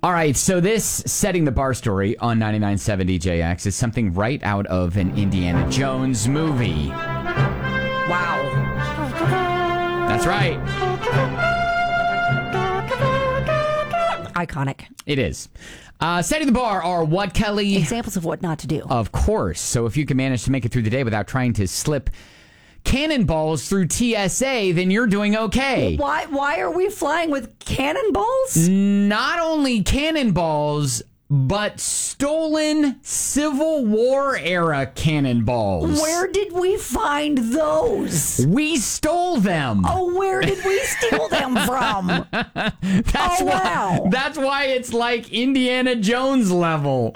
All right, so this setting the bar story on 99.7 DJX is something right out of an Indiana Jones movie. Wow. That's right. Iconic. It is. Setting the bar are what, Kelly? Examples of what not to do. Of course. So if you can manage to make it through the day without trying to slip cannonballs through TSA, then you're doing okay. Why are we flying with cannonballs? Not only cannonballs, but stolen Civil War era cannonballs. Where did we find those? We stole them. Oh, where did we steal them from? Wow. That's why it's like Indiana Jones level.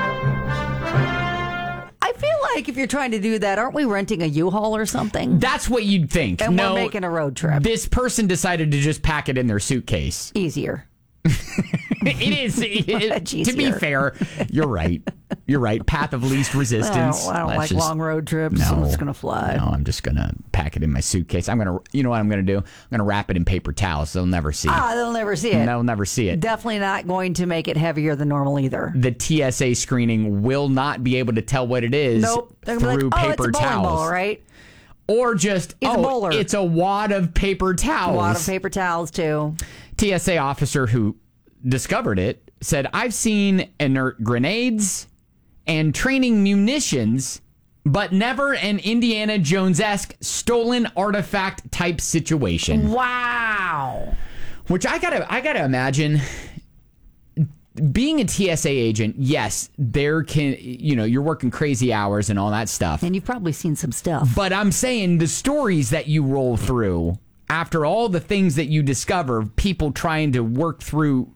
I feel like if you're trying to do that, aren't we renting a U-Haul or something? That's what you'd think. And we're making a road trip. This person decided to just pack it in their suitcase. Easier. It is. To be fair, you're right. You're right. Path of least resistance. I don't like long road trips. No, I'm just going to fly. No, I'm just going to pack it in my suitcase. You know what I'm going to do? I'm going to wrap it in paper towels so they'll never see it. They'll never see it. They'll never see it. Definitely not going to make it heavier than normal either. The TSA screening will not be able to tell what it is through paper it's a towels. Ball, right? Or just, it's a wad of paper towels. A wad of paper towels, too. TSA officer who discovered it said, I've seen inert grenades and training munitions, but never an Indiana Jones-esque stolen artifact type situation. Wow. Which I gotta imagine, being a TSA agent, yes, you're working crazy hours and all that stuff. And you've probably seen some stuff. But I'm saying the stories that you roll through after all the things that you discover, people trying to work through